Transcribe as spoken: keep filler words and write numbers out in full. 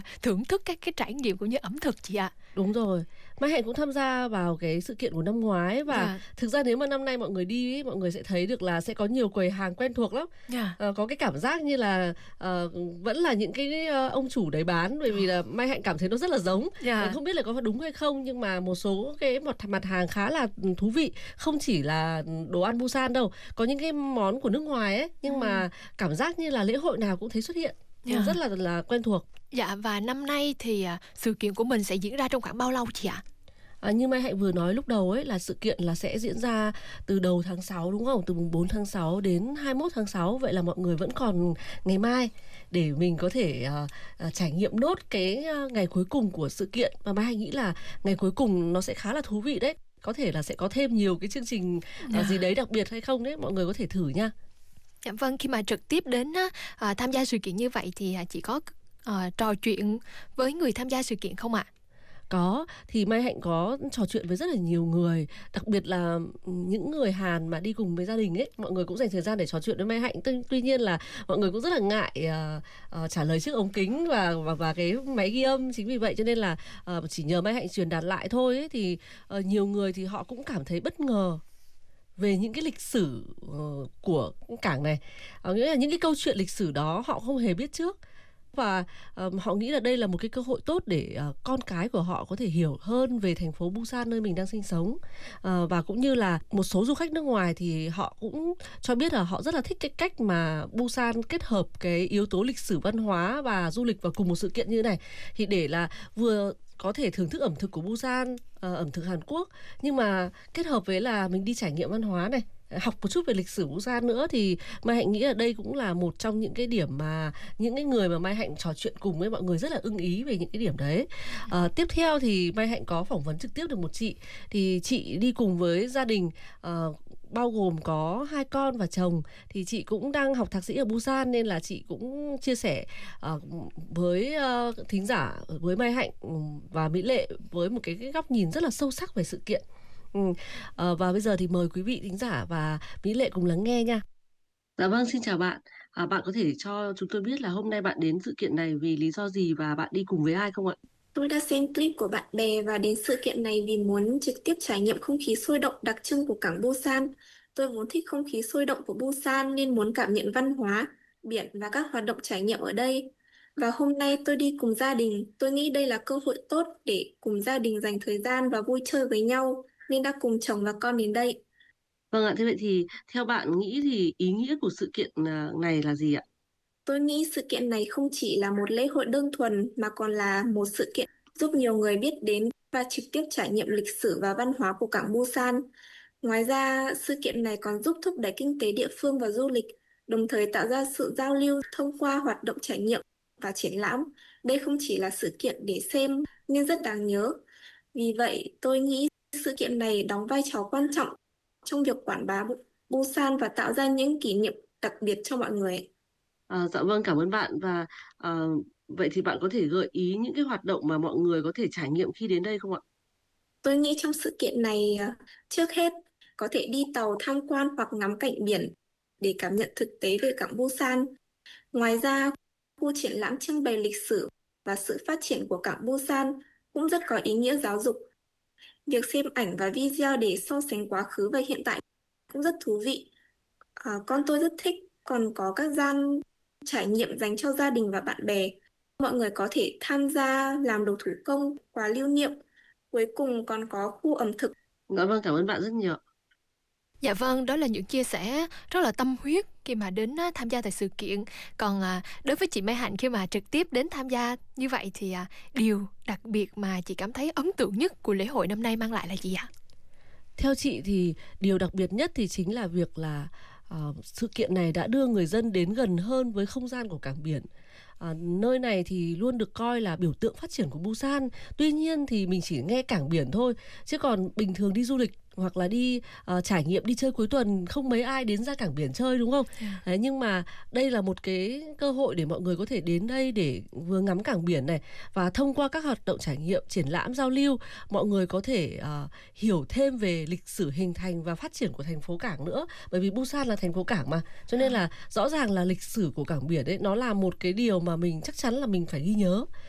là thưởng thức các cái trải nghiệm cũng như ẩm thực chị ạ. Đúng rồi. Mai Hạnh cũng tham gia vào cái sự kiện của năm ngoái và Dạ. thực ra nếu mà năm nay mọi người đi ý, mọi người sẽ thấy được là sẽ có nhiều quầy hàng quen thuộc lắm. Dạ. Ờ, có cái cảm giác như là ờ, vẫn là những cái ờ, ông chủ đấy bán, bởi vì là Mai Hạnh cảm thấy nó rất là giống. Dạ. Không biết là có đúng hay không, nhưng mà một số cái mặt mặt hàng khá là thú vị, không chỉ là đồ ăn Busan đâu, có những cái món của nước ngoài ấy, nhưng Ừ. mà cảm giác như là lễ hội nào cũng thấy xuất hiện. Dạ. Rất là là quen thuộc. Dạ, và năm nay thì à, sự kiện của mình sẽ diễn ra trong khoảng bao lâu chị ạ? À, như Mai Hạnh vừa nói lúc đầu ấy, là sự kiện là sẽ diễn ra từ đầu tháng sáu đúng không? Từ mùng bốn tháng sáu đến hai mươi mốt tháng sáu. Vậy là mọi người vẫn còn ngày mai để mình có thể uh, uh, trải nghiệm nốt cái uh, ngày cuối cùng của sự kiện. Và Mai Hạnh nghĩ là ngày cuối cùng nó sẽ khá là thú vị đấy. Có thể là sẽ có thêm nhiều cái chương trình uh, gì đấy đặc biệt hay không đấy. Mọi người có thể thử nha. Dạ vâng, khi mà trực tiếp đến à, tham gia sự kiện như vậy thì à, chị có à, trò chuyện với người tham gia sự kiện không ạ? Có, thì Mai Hạnh có trò chuyện với rất là nhiều người, đặc biệt là những người Hàn mà đi cùng với gia đình ấy, mọi người cũng dành thời gian để trò chuyện với Mai Hạnh. Tuy, tuy nhiên là mọi người cũng rất là ngại uh, uh, trả lời trước ống kính và, và và cái máy ghi âm, chính vì vậy cho nên là uh, chỉ nhờ Mai Hạnh truyền đạt lại thôi ấy, thì uh, nhiều người thì họ cũng cảm thấy bất ngờ về những cái lịch sử uh, của cảng này, uh, nghĩa là những cái câu chuyện lịch sử đó họ không hề biết trước. Và um, họ nghĩ là đây là một cái cơ hội tốt để uh, con cái của họ có thể hiểu hơn về thành phố Busan nơi mình đang sinh sống. Uh, và cũng như là một số du khách nước ngoài thì họ cũng cho biết là họ rất là thích cái cách mà Busan kết hợp cái yếu tố lịch sử văn hóa và du lịch vào cùng một sự kiện như này. Thì để là vừa có thể thưởng thức ẩm thực của Busan, uh, ẩm thực Hàn Quốc, nhưng mà kết hợp với là mình đi trải nghiệm văn hóa này, học một chút về lịch sử Busan nữa, thì Mai Hạnh nghĩ là đây cũng là một trong những cái điểm mà những cái người mà Mai Hạnh trò chuyện cùng với mọi người rất là ưng ý về những cái điểm đấy. À, tiếp theo thì Mai Hạnh có phỏng vấn trực tiếp được một chị, thì chị đi cùng với gia đình uh, bao gồm có hai con và chồng, thì chị cũng đang học thạc sĩ ở Busan nên là chị cũng chia sẻ uh, với uh, thính giả, với Mai Hạnh và Mỹ Lệ với một cái, cái góc nhìn rất là sâu sắc về sự kiện. Ừ. À, và bây giờ thì mời quý vị thính giả và Mỹ Lệ cùng lắng nghe nha. Dạ vâng, xin chào bạn. À, bạn có thể cho chúng tôi biết là hôm nay bạn đến sự kiện này vì lý do gì và bạn đi cùng với ai không ạ? Tôi đã xem clip của bạn bè và đến sự kiện này vì muốn trực tiếp trải nghiệm không khí sôi động đặc trưng của cảng Busan. Tôi vốn thích không khí sôi động của Busan nên muốn cảm nhận văn hóa, biển và các hoạt động trải nghiệm ở đây. Và hôm nay tôi đi cùng gia đình, tôi nghĩ đây là cơ hội tốt để cùng gia đình dành thời gian và vui chơi với nhau, nên đã cùng chồng và con đến đây. Vâng ạ, thế vậy thì theo bạn nghĩ thì ý nghĩa của sự kiện này là gì ạ? Tôi nghĩ sự kiện này không chỉ là một lễ hội đơn thuần mà còn là một sự kiện giúp nhiều người biết đến và trực tiếp trải nghiệm lịch sử và văn hóa của cảng Busan. Ngoài ra, sự kiện này còn giúp thúc đẩy kinh tế địa phương và du lịch, đồng thời tạo ra sự giao lưu thông qua hoạt động trải nghiệm và triển lãm. Đây không chỉ là sự kiện để xem nên rất đáng nhớ. Vì vậy, tôi nghĩ sự kiện này đóng vai trò quan trọng trong việc quảng bá Busan và tạo ra những kỷ niệm đặc biệt cho mọi người. À, dạ vâng, cảm ơn bạn. Và à, vậy thì bạn có thể gợi ý những cái hoạt động mà mọi người có thể trải nghiệm khi đến đây không ạ? Tôi nghĩ trong sự kiện này, trước hết có thể đi tàu tham quan hoặc ngắm cảnh biển để cảm nhận thực tế về cảng Busan. Ngoài ra, khu triển lãm trưng bày lịch sử và sự phát triển của cảng Busan cũng rất có ý nghĩa giáo dục. Việc xem ảnh và video để so sánh quá khứ và hiện tại cũng rất thú vị. À, con tôi rất thích, còn có các gian trải nghiệm dành cho gia đình và bạn bè. Mọi người có thể tham gia làm đồ thủ công, quà lưu niệm. Cuối cùng còn có khu ẩm thực. Dạ vâng, cảm ơn bạn rất nhiều. Dạ vâng, đó là những chia sẻ rất là tâm huyết khi mà đến uh, tham gia tại sự kiện. Còn uh, đối với chị Mai Hạnh, khi mà trực tiếp đến tham gia như vậy thì uh, điều đặc biệt mà chị cảm thấy ấn tượng nhất của lễ hội năm nay mang lại là gì ạ? Theo chị thì điều đặc biệt nhất thì chính là việc là uh, sự kiện này đã đưa người dân đến gần hơn với không gian của cảng biển. À, nơi này thì luôn được coi là biểu tượng phát triển của Busan. Tuy nhiên thì mình chỉ nghe cảng biển thôi, chứ còn bình thường đi du lịch hoặc là đi uh, trải nghiệm đi chơi cuối tuần không mấy ai đến ra cảng biển chơi, đúng không? Yeah. Đấy, nhưng mà đây là một cái cơ hội để mọi người có thể đến đây để vừa ngắm cảng biển này, và thông qua các hoạt động trải nghiệm, triển lãm, giao lưu, mọi người có thể uh, hiểu thêm về lịch sử hình thành và phát triển của thành phố cảng nữa. Bởi vì Busan là thành phố cảng mà, cho nên là rõ ràng là lịch sử của cảng biển ấy nó là một cái điều mà mình chắc chắn là mình phải ghi nhớ.